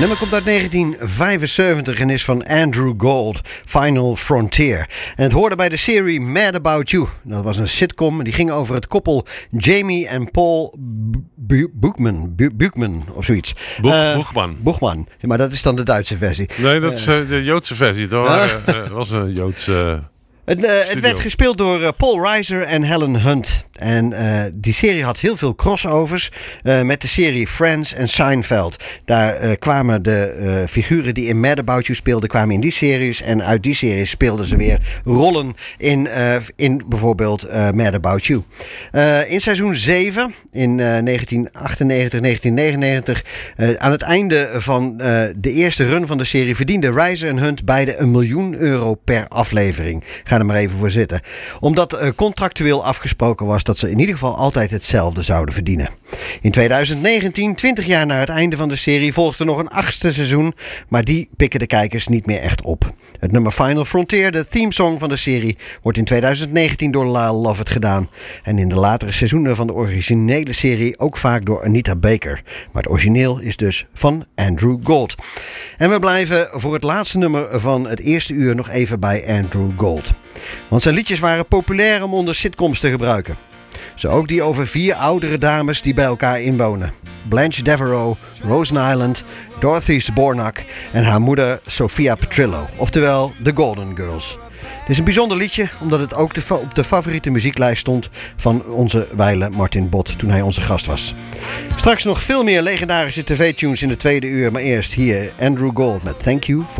nummer komt uit 1975 en is van Andrew Gold, Final Frontier. En het hoorde bij de serie Mad About You. Dat was een sitcom, die ging over het koppel Jamie en Paul Buchman of zoiets. Buchman, maar dat is dan de Duitse versie. Nee, dat is de Joodse versie. Dat was een Joodse... Het werd gespeeld door Paul Reiser en Helen Hunt. En die serie had heel veel crossovers met de serie Friends en Seinfeld. Daar kwamen de figuren die in Mad About You speelden, kwamen in die series. En uit die series speelden ze weer rollen in bijvoorbeeld Mad About You. In seizoen 7, in 1998, 1999, aan het einde van de eerste run van de serie, verdienden Reiser en Hunt beide €1 miljoen per aflevering. Ga er maar even voor zitten. Omdat contractueel afgesproken was dat ze in ieder geval altijd hetzelfde zouden verdienen. In 2019, 20 jaar na het einde van de serie, volgde nog een 8e seizoen, maar die pikken de kijkers niet meer echt op. Het nummer Final Frontier, de themesong van de serie, wordt in 2019 door Lyle Lovett gedaan. En in de latere seizoenen van de originele serie ook vaak door Anita Baker. Maar het origineel is dus van Andrew Gold. En we blijven voor het laatste nummer van het eerste uur nog even bij Andrew Gold. Want zijn liedjes waren populair om onder sitcoms te gebruiken. Zo ook die over 4 oudere dames die bij elkaar inwonen. Blanche Devereaux, Rosen Island, Dorothy Zbornak en haar moeder Sophia Petrillo. Oftewel de Golden Girls. Het is een bijzonder liedje omdat het ook op de favoriete muzieklijst stond van onze wijle Martin Bot toen hij onze gast was. Straks nog veel meer legendarische tv-tunes in de tweede uur. Maar eerst hier Andrew Gold met Thank You for